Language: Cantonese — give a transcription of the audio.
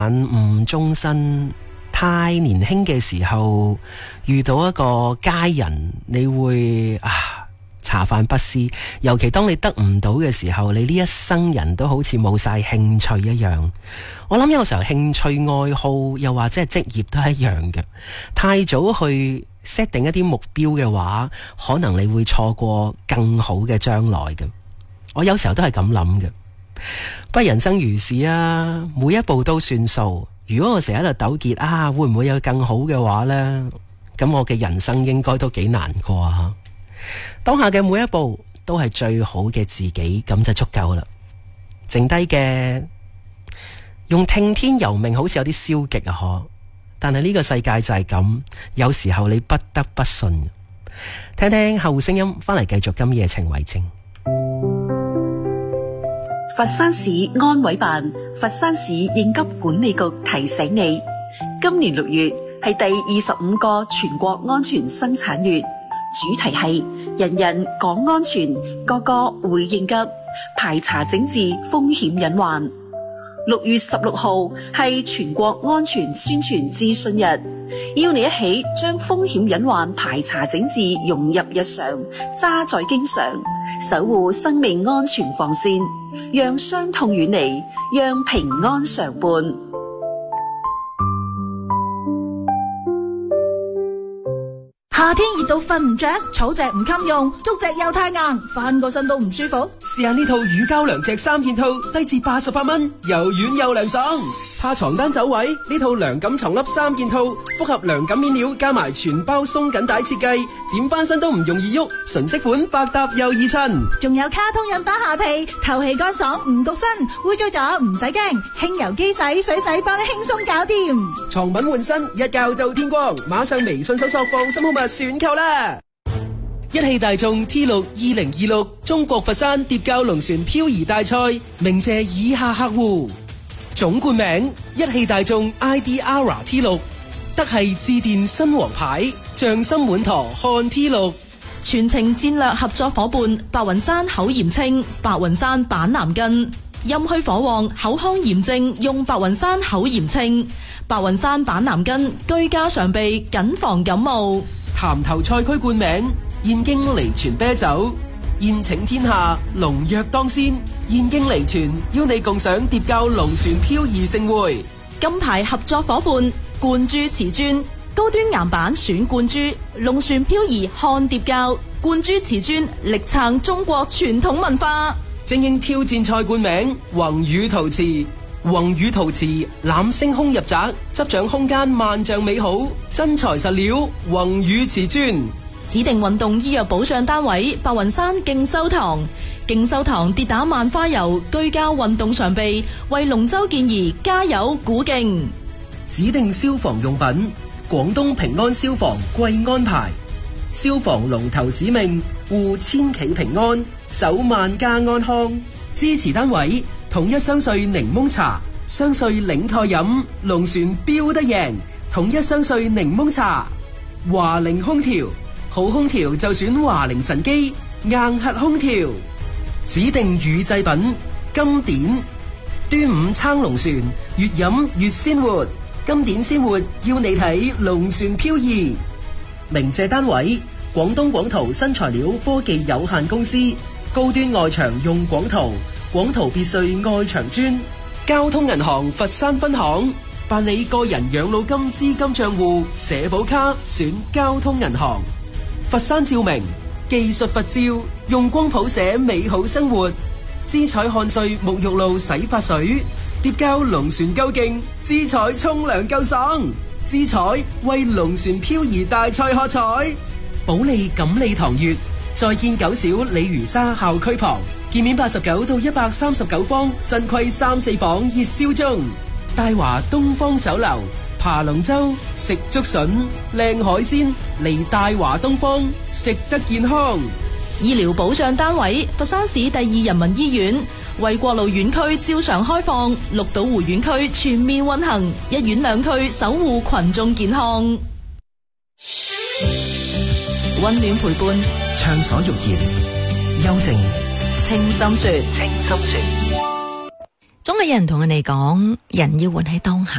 誤終身。太年輕嘅時候遇到一個佳人，你會茶飯不思，尤其當你得唔到嘅時候，你呢一生人都好似冇晒興趣一樣。我諗有時候興趣愛好又或者係職業都係一樣嘅，太早去 set 定一啲目標嘅話，可能你會錯過更好嘅將來嘅。我有時候都係咁諗嘅，不過人生如是啊，每一步都算數。如果我成日喺度糾結會唔會有更好嘅話呢？咁我嘅人生應該都幾難過啊！當下嘅每一步都係最好嘅自己，咁就足夠啦。剩低嘅用聽天由命好似有啲消極啊，但係呢個世界就係咁，有時候你不得不信。聽聽後聲音，翻嚟繼續今夜情為證。 佛山市安委辦、佛山市應急管理局提醒你，今年6月係第25個全國安全生產月，主題係人人講安全，個個會應急，排查整治風險隱患。6月16號係全國安全宣傳諮詢日，邀你一起將風險隱患排查整治融入日常，揸在經常，守護生命安全防線，讓傷痛遠離，讓平安常伴。 夏天熱到瞓唔着，草席唔襟用，竹席又太硬，翻個身都唔舒服。 試下呢套乳膠涼席3件套，低至88蚊，又軟又涼爽。怕床單走位，呢套涼感床笠3件套，複合涼感面料加埋全包鬆緊帶設計，點翻身都唔容易喐，純色款，百搭又易襯。 仲有卡通印花下被，透氣乾爽，唔焗身，污糟咗唔使驚，輕油機洗水洗幫你輕鬆搞掂。 床品換新，一覺到天光，馬上微信搜索放心好物選購啦！一汽大眾 T6 2026中國佛山疊滘龍船漂移大賽鳴謝以下客戶：總冠名一汽大眾 IDR T6， 德系致電新王牌，匠心滿堂看 T6。 全程戰略合作伙伴白雲山口炎清、白雲山板藍根，陰虛火旺、口腔炎症用白雲山口炎清、白雲山板藍根，居家常備，謹防感冒。 潭頭賽區冠名燕京離泉啤酒，宴請天下，龍躍當先。燕京離泉邀你共賞疊滘龍船漂移盛會。 金牌合作伙伴冠珠瓷磚，高端岩板選冠珠，龍船漂移看疊滘，冠珠瓷磚力撐中國傳統文化。 精英挑戰賽冠名宏宇陶瓷，宏宇陶瓷攬星空入宅，執掌空間萬丈美好，真材實料宏宇瓷磚。 指定運動醫藥保障單位白雲山勁修堂，勁修堂跌打萬花油，居家運動常備，為龍舟健兒加油鼓勁。 指定消防用品廣東平安消防貴安牌，消防龍頭使命護千企平安，守萬家安康。支持單位統一雙穗檸檬茶，雙穗領蓋飲，龍船標得贏。統一雙穗檸檬茶。華菱空調，好空調就選華菱神機硬核空調。指定乳製品金典，端午撐龍船，越飲越鮮活。金典鮮活要你睇龍船漂移。鳴謝單位廣東廣圖新材料科技有限公司，高端外牆用廣圖，廣圖別墅外牆磚。交通銀行佛山分行，辦理個人養老金資金賬戶社保卡選交通銀行。佛山照明技術佛照，用光譜寫美好生活。姿彩漢萃沐浴露洗髮水，疊滘龍船夠勁，姿彩沖涼夠爽。姿彩為龍船漂移大賽喝彩。保利錦利堂悅，再見九小鯉魚沙校區旁，建面89到139方，新規3、4房熱銷中。大華東方酒樓，爬龍舟食竹筍，靚海鮮嚟大華東方，食得健康。 醫療保障單位佛山市第2人民醫院，衛國路院區照常開放，綠島湖院區全面運行，一院兩區守護群眾健康。溫暖陪伴， 暢所欲言，幽靜清心說。 總係有人同我哋講，人要活喺當下。